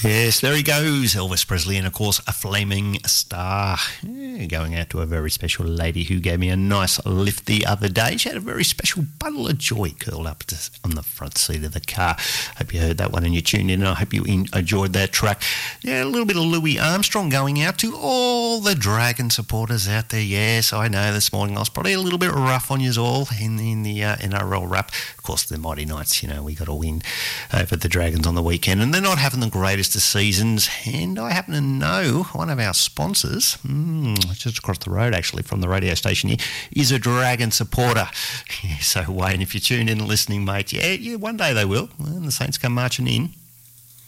Yes, there he goes, Elvis Presley, and of course a flaming star. Yeah, going out to a very special lady who gave me a nice lift the other day. She had a very special bundle of joy curled up on the front seat of the car. Hope you heard that one and you tuned in, and I hope you enjoyed that track. Yeah, a little bit of Louis Armstrong going out to all the Dragon supporters out there. Yes, I know this morning I was probably a little bit rough on you all in the NRL wrap. Of course, the Mighty Knights, we got a win over the Dragons on the weekend, and they're not having the greatest of seasons. And I happen to know one of our sponsors, just across the road actually from the radio station here, is a Dragon supporter. Yeah, so Wayne, if you tune in and listening, mate, yeah, one day they will, and the Saints come marching in.